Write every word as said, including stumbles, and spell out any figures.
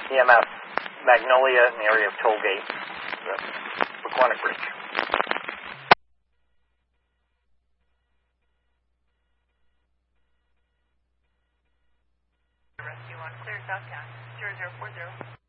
E M S, Magnolia in the area of Tollgate, the McCormick Bridge. Rescue one, clear southbound, zero zero four zero.